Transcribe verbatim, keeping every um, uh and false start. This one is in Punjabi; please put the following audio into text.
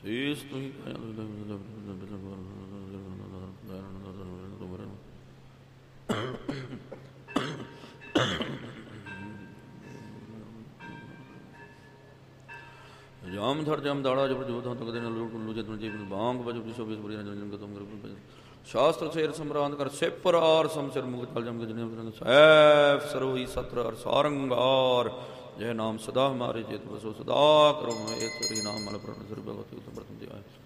ਸੀਸ ਤੁਸੀਂ ਜਾਮ ਧੜ ਜਮ ਦਾੜਾ ਜਬ ਜੋਤ ਤਕਦੇ ਨਾਲ ਲੂ ਜਤਨ ਜੀਵਨ ਬਾਂਗ ਵਜੋ ਵਿਸ਼ੋ ਵਿਸ ਬੁਰੀ ਜਨ ਗਤਮ ਕਰ ਸ਼ਾਸਤਰ ਸੇਰ ਸਮਰਾਂਤ ਕਰ ਸੇਪਰ ਆਰ ਸਮਸਿਰ ਮੁਕਤ ਤਲ ਜਮ ਕੇ ਜਨੇ ਸੈਫ ਸਰੋਈ ਸਤਰ ਅਰ ਸਾਰੰਗਾਰ ਜੈ ਨਾਮ ਸਦਾ ਹਮਾਰੇ ਚੇਤ ਵਸੋ ਸਦਾ ਕਰੋ ਇਹ ਤੇਰੀ ਨਾਮ ਮਲ ਪ੍ਰਣ ਸਿਰ ਭਗਵਤੀ ਉਤਮ ਪ੍ਰਤਮ ਦਿਆਏ।